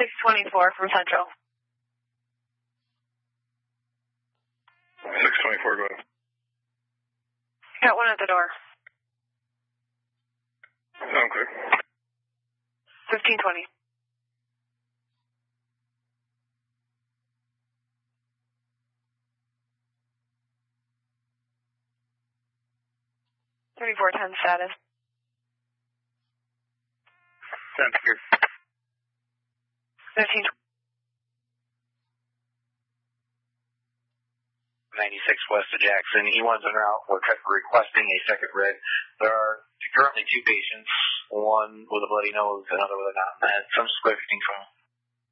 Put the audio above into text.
624 from Central. 624, go ahead. Got one at the door. Sound clear. 1520. $3410 status. Sound clear. 1520. 96 west of Jackson. E1's en route. We're requesting a second rig. There are currently two patients, one with a bloody nose, another with a knot in the head. Some square 1520.